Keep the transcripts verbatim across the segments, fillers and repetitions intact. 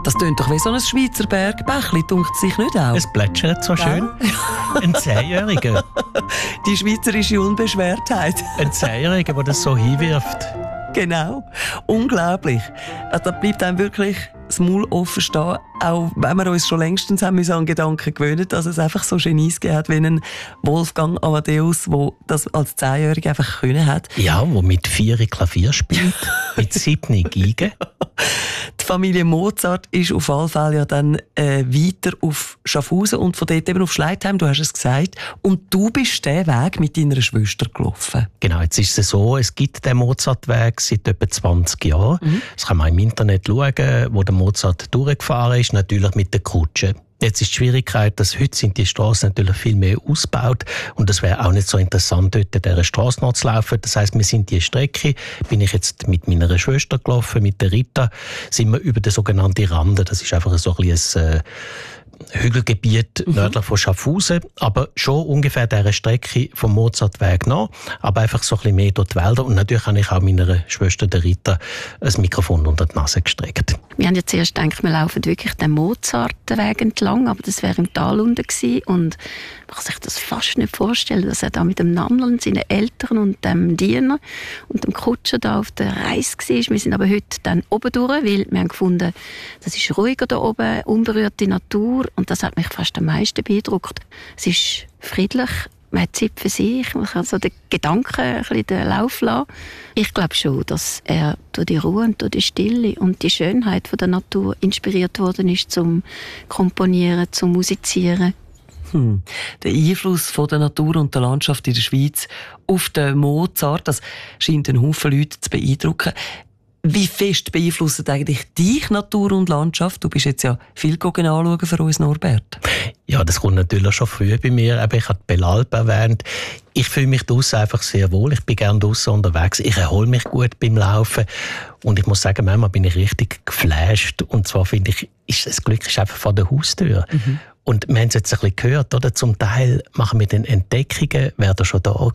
Das tönt doch wie so ein Schweizer Bergbächli, dunkt sich nicht auch? Es plätschert so schön. Ein Zehnjähriger. Die schweizerische Unbeschwertheit. Ein Zehnjähriger, der das so hinwirft. Genau. Unglaublich. Also, da bleibt einem wirklich das Maul offen stehen, auch wenn wir uns schon längstens haben müssen an Gedanken gewöhnen, dass es einfach so Genies gegeben hat wie einen Wolfgang Amadeus, der das als Zehnjähriger einfach können hat. Ja, der mit vier Klavier spielt, mit sieben Geigen. Die Familie Mozart ist auf alle Fälle ja dann äh, weiter auf Schaffhausen und von dort eben auf Schleitheim, du hast es gesagt. Und du bist diesen Weg mit deiner Schwester gelaufen. Genau, jetzt ist es so, es gibt den Mozartweg seit etwa zwanzig Jahren. Mhm. Das kann man im Internet schauen, wo der Mozart durchgefahren ist, natürlich mit der Kutsche. Jetzt ist die Schwierigkeit, dass heute sind die Straßen natürlich viel mehr ausgebaut und es wäre auch nicht so interessant, dort dieser Straße noch zu laufen. Das heisst, wir sind die Strecke, bin ich jetzt mit meiner Schwester gelaufen, mit der Rita, sind wir über den sogenannten Rande. Das ist einfach so ein bisschen ein äh, Hügelgebiet mhm. nördlich von Schaffhausen, aber schon ungefähr dieser Strecke vom Mozartweg nach, aber einfach so ein bisschen mehr durch die Wälder. Und natürlich habe ich auch meiner Schwester, der Rita, ein Mikrofon unter die Nase gestreckt. Wir haben ja zuerst gedacht, wir laufen wirklich den Mozartweg entlang, aber das wäre im Tal unten gewesen und man kann sich das fast nicht vorstellen, dass er da mit dem Nannl und seinen Eltern und dem Diener und dem Kutscher da auf der Reise war. Wir sind aber heute dann oben durch, weil wir haben gefunden, das ist ruhiger da oben, unberührte Natur und das hat mich fast am meisten beeindruckt. Es ist friedlich, man hat Zeit für sich, man kann so den Gedanken ein bisschen den Lauf lassen. Ich glaube schon, dass er durch die Ruhe und durch die Stille und die Schönheit von der Natur inspiriert worden ist zum Komponieren, zum Musizieren. Hm. Der Einfluss von der Natur und der Landschaft in der Schweiz auf den Mozart, das scheint einen Haufen Leute zu beeindrucken. Wie fest beeinflusst eigentlich dich Natur und Landschaft? Du bist jetzt ja viel anschauen für uns, Norbert. Ja, das kommt natürlich schon früh bei mir. Ich habe die Bellalp erwähnt. Ich fühle mich draussen einfach sehr wohl. Ich bin gerne draussen unterwegs. Ich erhole mich gut beim Laufen. Und ich muss sagen, manchmal bin ich richtig geflasht. Und zwar finde ich, ist das Glück ist einfach vor der Haustür. Mhm. Und wir haben es jetzt ein bisschen gehört, oder? Zum Teil machen wir dann Entdeckungen, wer da schon da war,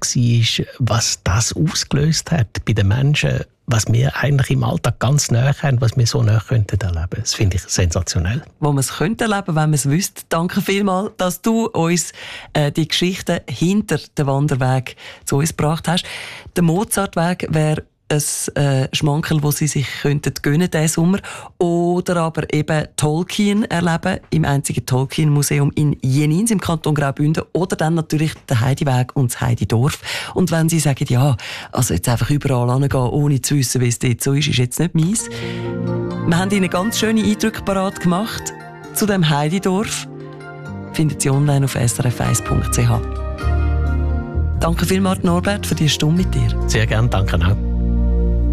was das ausgelöst hat bei den Menschen, was wir eigentlich im Alltag ganz nahe haben, was wir so nahe könnten erleben. Das finde ich sensationell. Wo man es könnte erleben, wenn man es wüsste. Danke vielmals, dass du uns äh, die Geschichten hinter dem Wanderweg zu uns gebracht hast. Der Mozartweg wäre ein äh, Schmankerl, das sie sich könnten gönnen diesen Sommer. Oder aber eben Tolkien erleben im einzigen Tolkien-Museum in Jenins im Kanton Graubünden. Oder dann natürlich den Heidiweg und das Heididorf. Und wenn sie sagen, ja, also jetzt einfach überall hingehen, ohne zu wissen, wie es dort so ist, ist jetzt nicht meins. Wir haben ihnen ganz schöne Eindrücke parat gemacht zu dem Heididorf. Findet sie online auf s r f eins punkt c h. Danke vielmals, Norbert, für die Stunde mit dir. Sehr gerne, danke auch.